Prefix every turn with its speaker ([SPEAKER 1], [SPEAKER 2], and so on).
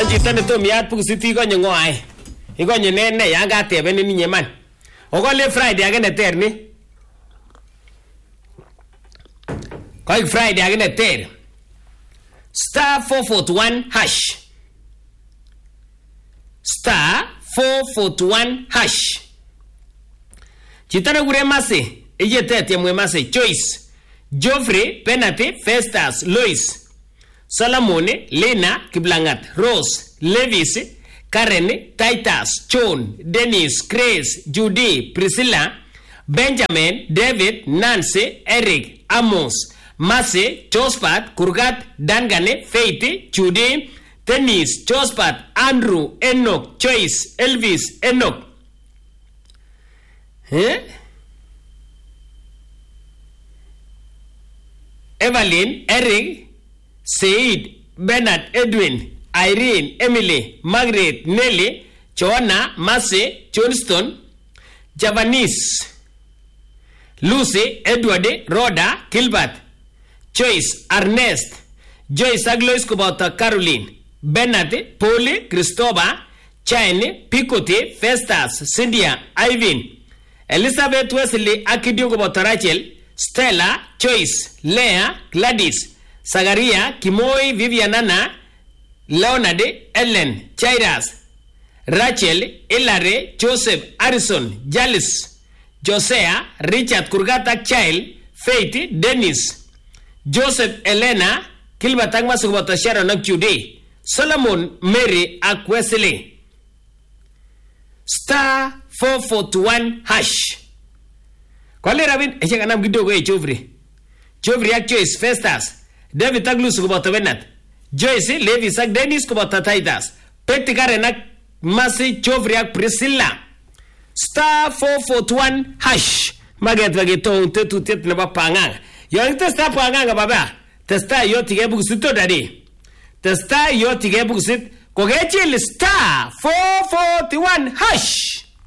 [SPEAKER 1] chito netomiat bukusit ikonye ngoae. Ikonye ne yan kateben ninyi man. Okole Friday age neter ni. Koik Friday age neter. Star 441 hash. Star 441 hash. Chitana gure mase. Ejete mwe mase choice. Geoffrey, Penalty, Festus, Lois, Solomon, Lena, Kiblangat, Rose, Levis, Karen, Titus, John, Dennis, Grace, Judy, Priscilla, Benjamin, David, Nancy, Eric, Amos, Mase, Jospat, Kurgat, Dangane, Faith, Judy, Dennis, Jospat, Andrew, Enoch, Choice, Elvis, Enoch. Evelyn, Eric, Said, Bernard, Edwin, Irene, Emily, Margaret, Nelly, Joanna, Massey, Johnston, Javanis, Lucy, Edward, Rhoda, Gilbert, Joyce, Ernest, Joyce Aglois Kubota, Caroline, Bernard, Paul, Christopher, Chine, Picote, Festus, Cynthia, Ivan, Elizabeth Wesley, Akidio Kubota, Rachel, Stella, Joyce, Leah, Gladys, Sagaria, Kimoi, Vivianana, Leonard, Ellen, Chairas, Rachel, Hilary, Joseph, Harrison, Jalis, Josea, Richard, Kurgata, Child, Faith, Dennis, Joseph, Elena, Kilbatangma Subota, Sharon, Judy, Solomon, Mary, Wesley. Star 441 hash. Kwale Rabin, echeka nam kidogo Geoffrey. Geoffrey ak Joyce, Festus, David Taglus kubota Bernard, Joyce, Levi sak Dennis kubota Titus, Petty Karen ak Masi, Geoffrey ak Priscilla. Star 441 hash. Maget wagito unte tutet na pangang. Yung testa pangang baba. Testa yo tige bukusit to dadi. Testa yo tige bukusit. Kogechil star 441 hash.